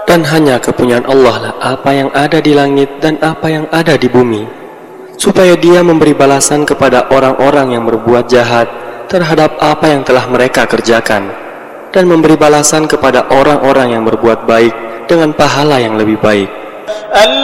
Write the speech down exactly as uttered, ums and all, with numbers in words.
Dan hanya kepunyaan Allah lah apa yang ada di langit dan apa yang ada di bumi, supaya Dia memberi balasan kepada orang-orang yang berbuat jahat terhadap apa yang telah mereka kerjakan, dan memberi balasan kepada orang-orang yang berbuat baik dengan pahala yang lebih baik.